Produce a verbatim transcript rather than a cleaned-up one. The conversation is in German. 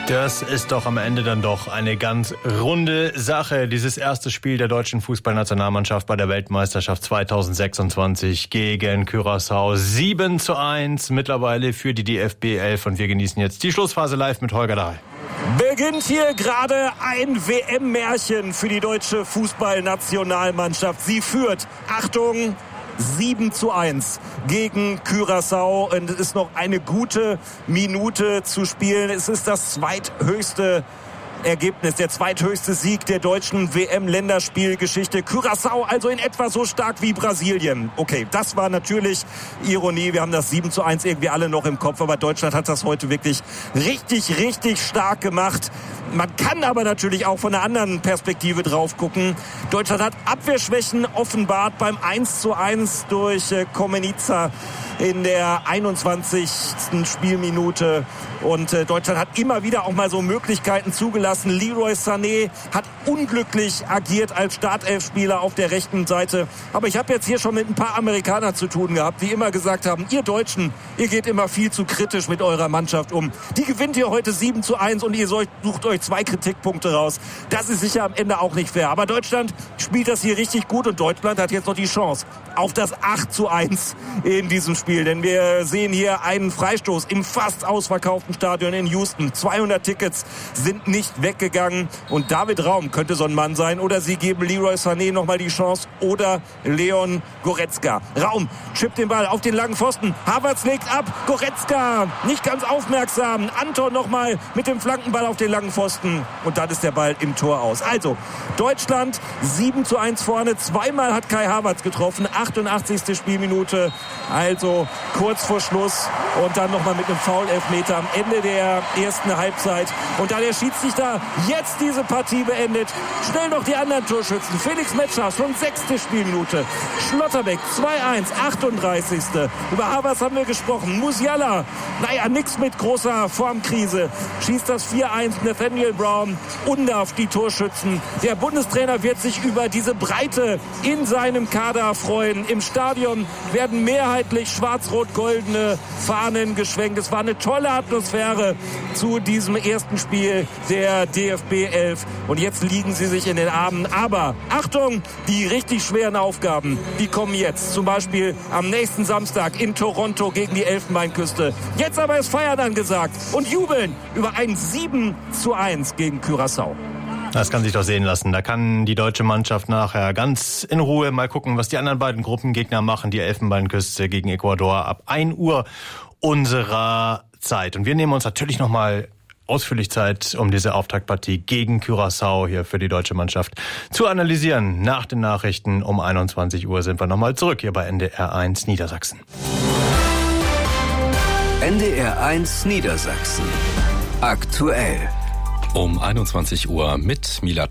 Das ist doch am Ende dann doch eine ganz runde Sache. Dieses erste Spiel der deutschen Fußballnationalmannschaft bei der Weltmeisterschaft zweitausendsechsundzwanzig gegen Curaçao. sieben zu eins mittlerweile für die D F B elf. Und wir genießen jetzt die Schlussphase live mit Holger Dahl. Beginnt hier gerade ein W M-Märchen für die deutsche Fußballnationalmannschaft. Sie führt, Achtung, sieben zu eins gegen Curaçao. Und es ist noch eine gute Minute zu spielen. Es ist das zweithöchste Ergebnis, der zweithöchste Sieg der deutschen W M-Länderspielgeschichte. Curaçao also in etwa so stark wie Brasilien. Okay, das war natürlich Ironie. Wir haben das sieben zu eins irgendwie alle noch im Kopf, aber Deutschland hat das heute wirklich richtig, richtig stark gemacht. Man kann aber natürlich auch von einer anderen Perspektive drauf gucken. Deutschland hat Abwehrschwächen offenbart beim eins zu eins durch äh, Komenica in der einundzwanzigsten Spielminute. Und äh, Deutschland hat immer wieder auch mal so Möglichkeiten zugelassen. Leroy Sané hat unglücklich agiert als Startelfspieler auf der rechten Seite. Aber ich habe jetzt hier schon mit ein paar Amerikanern zu tun gehabt, die immer gesagt haben, ihr Deutschen, ihr geht immer viel zu kritisch mit eurer Mannschaft um. Die gewinnt hier heute sieben zu eins und ihr sucht euch zwei Kritikpunkte raus. Das ist sicher am Ende auch nicht fair. Aber Deutschland spielt das hier richtig gut und Deutschland hat jetzt noch die Chance auf das acht zu eins in diesem Spiel. Denn wir sehen hier einen Freistoß im fast ausverkauften Stadion in Houston. zweihundert Tickets sind nicht weggegangen und David Raum könnte so ein Mann sein. Oder sie geben Leroy Sané nochmal die Chance oder Leon Goretzka. Raum chippt den Ball auf den langen Pfosten. Havertz legt ab. Goretzka nicht ganz aufmerksam. Anton nochmal mit dem Flankenball auf den langen Pfosten und dann ist der Ball im Tor aus. Also Deutschland sieben zu eins vorne. Zweimal hat Kai Havertz getroffen. achtundachtzigste Spielminute. Also kurz vor Schluss und dann nochmal mit einem Foul-Elfmeter am Ende der ersten Halbzeit. Und da der Schiedsrichter jetzt diese Partie beendet, schnell noch die anderen Torschützen. Felix Metscher, schon sechste Spielminute. Schlotterbeck zwei eins, achtunddreißigste Über Havertz haben wir gesprochen. Musiala, naja, nix mit großer Formkrise. Schießt das vier eins. Nathaniel Brown, Undav, die Torschützen. Der Bundestrainer wird sich über diese Breite in seinem Kader freuen. Im Stadion werden mehrheitlich schwarz-rot-goldene Fahnen geschwenkt. Es war eine tolle Atmosphäre zu diesem ersten Spiel der D F B elf. Und jetzt liegen sie sich in den Armen. Aber Achtung, die richtig schweren Aufgaben, die kommen jetzt. Zum Beispiel am nächsten Samstag in Toronto gegen die Elfenbeinküste. Jetzt aber ist Feiern angesagt und jubeln über ein sieben zu eins gegen Curaçao. Das kann sich doch sehen lassen. Da kann die deutsche Mannschaft nachher ganz in Ruhe mal gucken, was die anderen beiden Gruppengegner machen. Die Elfenbeinküste gegen Ecuador ab ein Uhr unserer Zeit. Und wir nehmen uns natürlich nochmal ausführlich Zeit, um diese Auftaktpartie gegen Curaçao hier für die deutsche Mannschaft zu analysieren. Nach den Nachrichten um einundzwanzig Uhr sind wir nochmal zurück hier bei N D R eins Niedersachsen. N D R eins Niedersachsen. Aktuell. Um einundzwanzig Uhr mit Milat